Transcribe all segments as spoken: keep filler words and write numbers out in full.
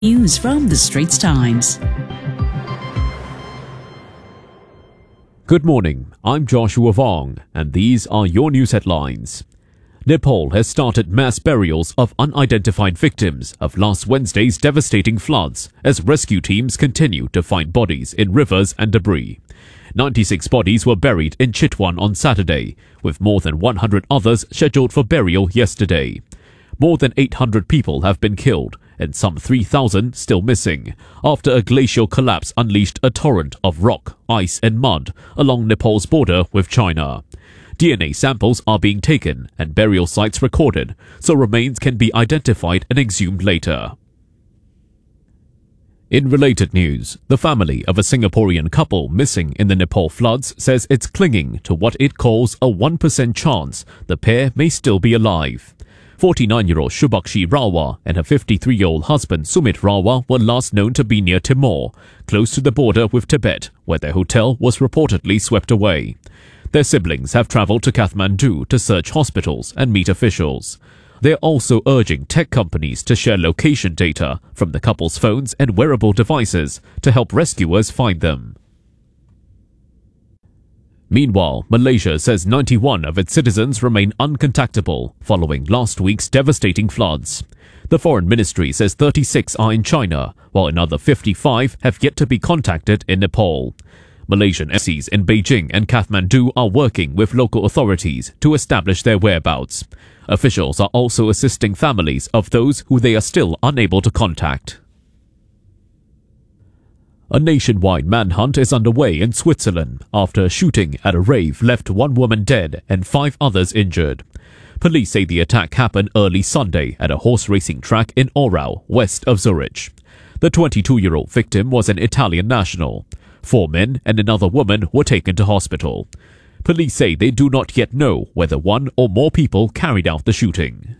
News from the Straits Times. Good morning, I'm Joshua Vong, and these are your news headlines. Nepal has started mass burials of unidentified victims of last Wednesday's devastating floods as rescue teams continue to find bodies in rivers and debris. ninety-six bodies were buried in Chitwan on Saturday, with more than one hundred others scheduled for burial yesterday. More than eight hundred people have been killed and some three thousand still missing after a glacial collapse unleashed a torrent of rock, ice and mud along Nepal's border with China. D N A samples are being taken and burial sites recorded so remains can be identified and exhumed later. In related news, the family of a Singaporean couple missing in the Nepal floods says it's clinging to what it calls a one percent chance the pair may still be alive. forty-nine-year-old Shubhakshi Rawa and her fifty-three-year-old husband Sumit Rawa were last known to be near Timor, close to the border with Tibet, where their hotel was reportedly swept away. Their siblings have travelled to Kathmandu to search hospitals and meet officials. They're also urging tech companies to share location data from the couple's phones and wearable devices to help rescuers find them. Meanwhile, Malaysia says ninety-one of its citizens remain uncontactable following last week's devastating floods. The Foreign Ministry says thirty-six are in China, while another fifty-five have yet to be contacted in Nepal. Malaysian embassies in Beijing and Kathmandu are working with local authorities to establish their whereabouts. Officials are also assisting families of those who they are still unable to contact. A nationwide manhunt is underway in Switzerland after a shooting at a rave left one woman dead and five others injured. Police say the attack happened early Sunday at a horse racing track in Orau, west of Zurich. The twenty-two-year-old victim was an Italian national. Four men and another woman were taken to hospital. Police say they do not yet know whether one or more people carried out the shooting.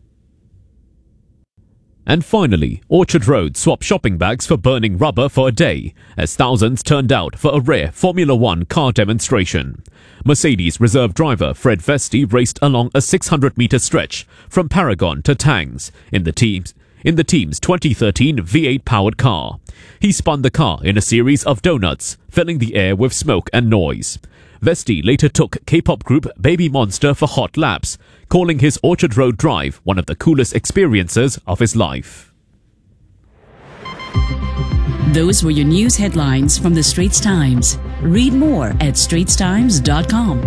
And finally, Orchard Road swapped shopping bags for burning rubber for a day, as thousands turned out for a rare Formula One car demonstration. Mercedes reserve driver Fred Vesti raced along a six hundred metre stretch from Paragon to Tangs in the team's in the team's twenty thirteen V eight powered car. He spun the car in a series of donuts, filling the air with smoke and noise. Vesti later took K-pop group Baby Monster for hot laps, calling his Orchard Road drive one of the coolest experiences of his life. Those were your news headlines from the Straits Times. Read more at straits times dot com.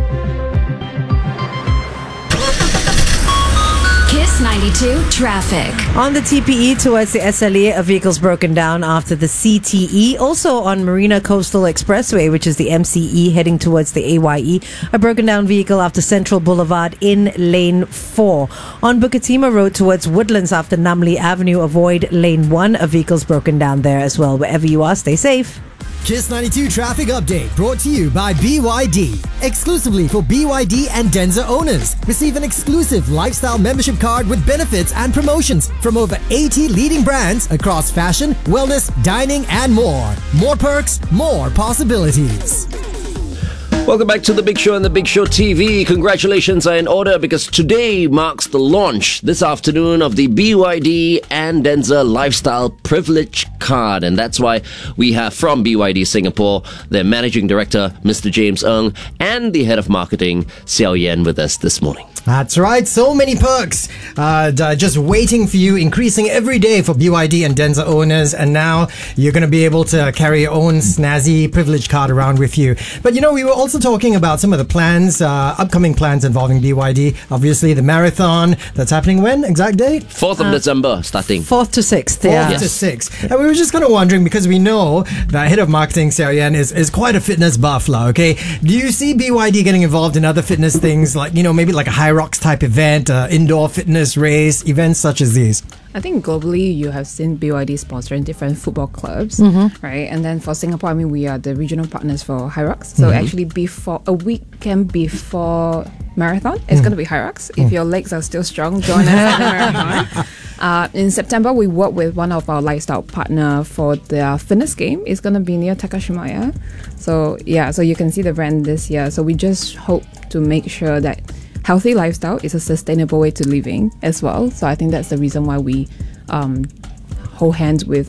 Kiss ninety-two traffic. On the T P E towards the S L E, a vehicle's broken down after the C T E. Also on Marina Coastal Expressway, which is the M C E heading towards the A Y E, a broken down vehicle after Central Boulevard in lane four. On Bukatima Road towards Woodlands after Namli Avenue, avoid lane one. A vehicle's broken down there as well. Wherever you are, stay safe. Kiss ninety-two traffic update brought to you by B Y D. Exclusively for B Y D and Denza owners. Receive an exclusive lifestyle membership card with benefits and promotions from over eighty leading brands across fashion, wellness, dining and more. More perks, more possibilities. Welcome back to The Big Show and The Big Show T V. Congratulations are in order because today marks the launch this afternoon of the B Y D and Denza Lifestyle Privilege Card. And that's why we have from B Y D Singapore, their Managing Director, Mister James Ng, and the Head of Marketing, Xiao Yan, with us this morning. That's right, so many perks uh, just waiting for you, increasing every day for B Y D and Denza owners, and now you're going to be able to carry your own snazzy privilege card around with you. But you know, we were also talking about some of the plans, uh, upcoming plans involving B Y D. Obviously, the marathon that's happening when? Exact date? fourth of uh, December, starting. fourth to sixth, fourth yeah. to sixth. And we were just kind of wondering, because we know that Head of Marketing, Xiao Yan, is, is quite a fitness buff, lah, okay? Do you see B Y D getting involved in other fitness things, like, you know, maybe like a high rocks type event, uh, indoor fitness race, events such as these? I think globally you have seen B Y D sponsoring different football clubs, mm-hmm. right? And then for Singapore, I mean, we are the regional partners for High Rocks. So mm-hmm. actually, before a weekend before marathon, it's mm. going to be High Rocks. If mm. your legs are still strong, join us at the marathon. Uh, in September, we work with one of our lifestyle partner for their fitness game. It's going to be near Takashimaya. So yeah, so you can see the brand this year. So we just hope to make sure that healthy lifestyle is a sustainable way to living as well. So I think that's the reason why we um, hold hands with